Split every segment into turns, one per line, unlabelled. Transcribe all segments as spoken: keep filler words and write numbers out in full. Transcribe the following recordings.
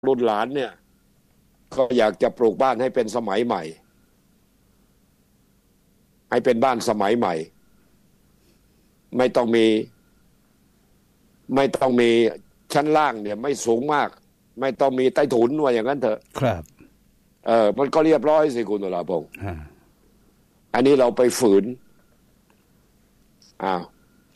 รุ่นหลานเนี่ยก็อยากจะปลูกบ้านให้เป็นสมัยใหม่ให้เป็นบ้านสมัยใหม่ไม่ต้องมีไม่ต้องมีชั้นล่างเนี่ยไม่สูงมากไม่ต้องมีใต้ถุนว่าอย่างนั้นเถอะ
ครับ
เออมันก็เรียบร้อยสิคุณตุลาพงษ์อันนี้เราไปฝืนอ้าว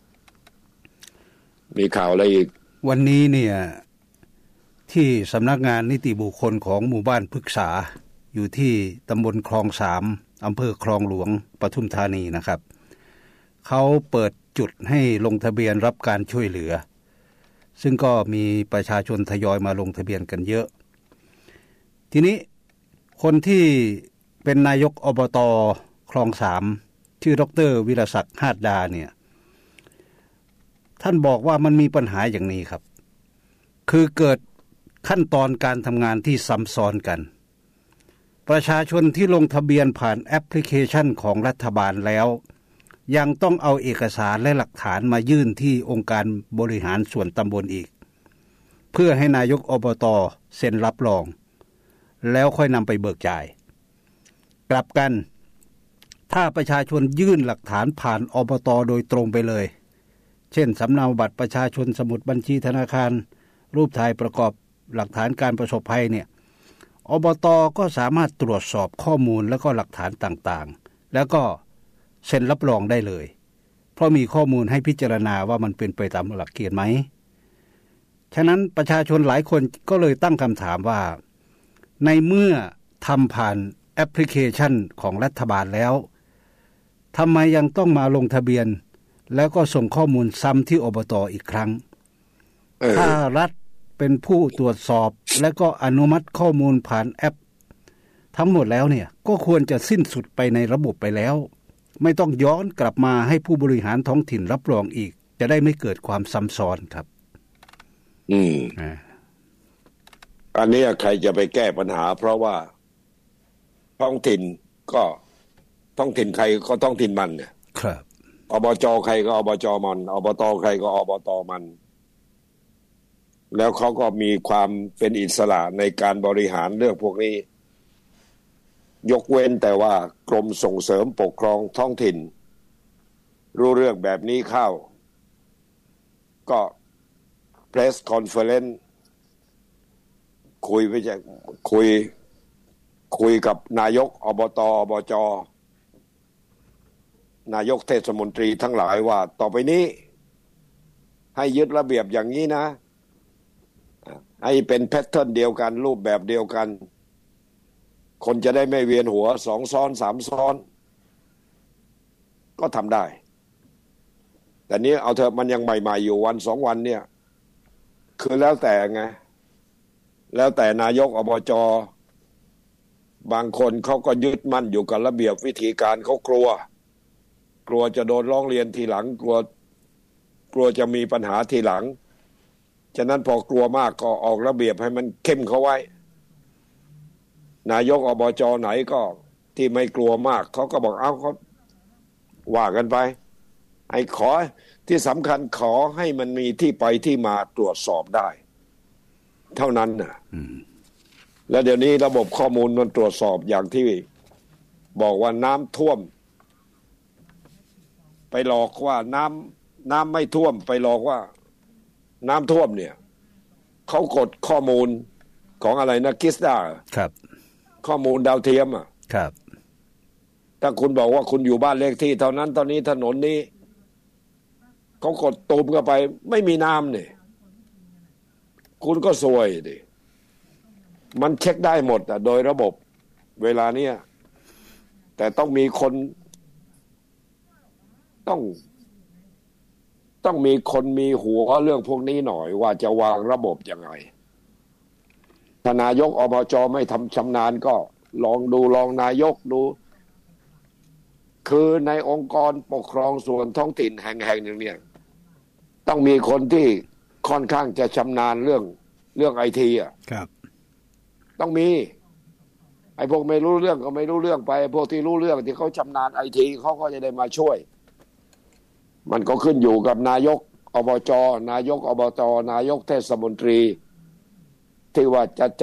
มีข่าวอะไรอีก
วันนี้เนี่ยที่สำนักงานนิติบุคคลของหมู่บ้านพฤกษาอยู่ที่ตำบลคลองสามอำเภอคลองหลวงปทุมธานีนะครับเขาเปิดจุดให้ลงทะเบียนรับการช่วยเหลือซึ่งก็มีประชาชนทยอยมาลงทะเบียนกันเยอะทีนี้คนที่เป็นนายกอบต.คลองสามชื่อดร.วิรศักดิ์หาดดาเนี่ยท่านบอกว่ามันมีปัญหาอย่างนี้ครับคือเกิดขั้นตอนการทำงานที่ซ้ำซ้อนกันประชาชนที่ลงทะเบียนผ่านแอปพลิเคชันของรัฐบาลแล้วยังต้องเอาเอกสารและหลักฐานมายื่นที่องค์การบริหารส่วนตำบลอีกเพื่อให้นายกอบต.เซ็นรับรองแล้วค่อยนำไปเบิกจ่ายกลับกันถ้าประชาชนยื่นหลักฐานผ่านอบต.โดยตรงไปเลยเช่นสำเนาบัตรประชาชนสมุดบัญชีธนาคารรูปถ่ายประกอบหลักฐานการประสบภัยเนี่ยอบต.ก็สามารถตรวจสอบข้อมูลและก็หลักฐานต่างๆแล้วก็เซ็นรับรองได้เลยเพราะมีข้อมูลให้พิจารณาว่ามันเป็นไปตามหลักเกณฑ์ไหมฉะนั้นประชาชนหลายคนก็เลยตั้งคำถามว่าในเมื่อทำผ่านแอปพลิเคชันของรัฐบาลแล้วทำไมยังต้องมาลงทะเบียนแล้วก็ส่งข้อมูลซ้ำที่อบต.อีกครั้งถ้ารัฐเป็นผู้ตรวจสอบและก็อนุมัติข้อมูลผ่านแอปทั้งหมดแล้วเนี่ยก็ควรจะสิ้นสุดไปในระบบไปแล้วไม่ต้องย้อนกลับมาให้ผู้บริหารท้องถิ่นรับรองอีกจะได้ไม่เกิดความซ้ำซ้อนครับ
อืมอ่าอันนี้ใครจะไปแก้ปัญหาเพราะว่าท้องถิ่นก็ท้องถิ่นใครก็ท้องถิ่นมันเนี่ย
ครับ
อบจ.ใครก็อบจ.มันอบต.ใครก็อบต.มันแล้วเขาก็มีความเป็นอิสระในการบริหารเรื่องพวกนี้ยกเว้นแต่ว่ากรมส่งเสริมปกครองท้องถิ่นรู้เรื่องแบบนี้เข้าก็ press conference คุยไปจะคุยคุยกับนายกอบต.อบจ.นายกเทศมนตรีทั้งหลายว่าต่อไปนี้ให้ยึดระเบียบอย่างนี้นะให้เป็นแพทเทิร์นเดียวกันรูปแบบเดียวกันคนจะได้ไม่เวียนหัวสองซ้อนสามซ้อนก็ทำได้แต่นี้เอาเถอะมันยังใหม่ๆอยู่วันสองวันเนี่ยคือแล้วแต่ไงแล้วแต่นายกอบจ.บางคนเขาก็ยึดมั่นอยู่กับระเบียบวิธีการเขากลัวกลัวจะโดนร้องเรียนทีหลังกลัวกลัวจะมีปัญหาทีหลังฉะนั้นพอกลัวมากก็ออกระเบียบให้มันเข้มเข้าไว้นายกอบจ.ไหนก็ที่ไม่กลัวมากเขาก็บอกเอ้าเขาว่ากันไปไอ้ขอที่สำคัญขอให้มันมีที่ไปที่มาตรวจสอบได้เท่านั้นน่ะแล้วเดี๋ยวนี้ระบบข้อมูลมันตรวจสอบอย่างที่บอกว่าน้ำท่วมไปหลอกว่าน้ำน้ำไม่ท่วมไปหลอกว่าน้ำท่วมเนี่ยเขากดข้อมูลของอะไรนะกิสดา
ครับ
ข้อมูลดาวเทียมอ่ะ
ครับ
ถ้าคุณบอกว่าคุณอยู่บ้านเลขที่เท่านั้นตอนนี้ถนนนี้เขากดตูมเข้าไปไม่มีน้ำเนี่ยคุณก็ซวยดิมันเช็คได้หมดอ่ะโดยระบบเวลาเนี้ยแต่ต้องมีคนต้องต้องมีคนมีหัวเรื่องพวกนี้หน่อยว่าจะวางระบบยังไงถ้านายกอบจ.ไม่ทำชำนาญก็ลองดูลองนายกดูคือในองค์กรปกครองส่วนท้องถิ่นแห่งๆหนึ่งเนี่ยต้องมีคนที่ค่อนข้างจะชำนาญเรื่องเรื่องไอทีอ่ะ
ครับ
ต้องมีไอ้พวกไม่รู้เรื่องก็ไม่รู้เรื่องไปพวกที่รู้เรื่องที่เขาชำนาญไอทีเขาก็จะได้มาช่วยมันก็ขึ้นอยู่กับนายกอบจ.นายกอบต.นายกเทศมนตรีที่ว่าจะ